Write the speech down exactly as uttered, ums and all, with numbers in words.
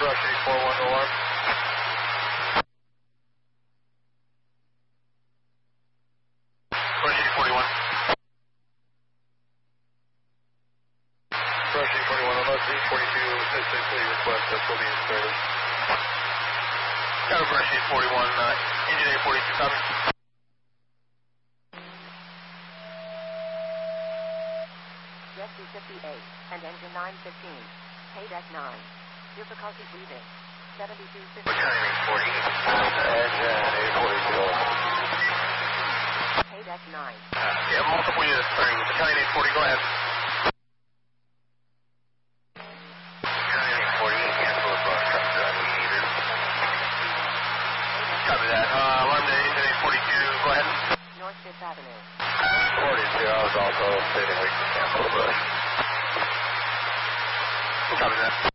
Brush eight four one alarm. Brush eight forty-one. Brush eight forty-one, unless eight forty-two says they please request S O B in service. Tower Brush eight forty-one, uh, engine eight forty-two, copy. Jet two fifty-eight and engine nine fifteen. K deck nine. Difficulty breathing. seventy-two fifty. Battalion eight forty. Engine eight forty-two. K deck nine. Uh, yeah, multiple units starting. Battalion eight forty, go ahead. Battalion eight forty, cancel the bus truck drive we needed. Copy that. Uh, alarm to engine eight forty-two, go ahead. North Fifth Avenue. forty-two, I was also stating we can cancel the bus. Copy that.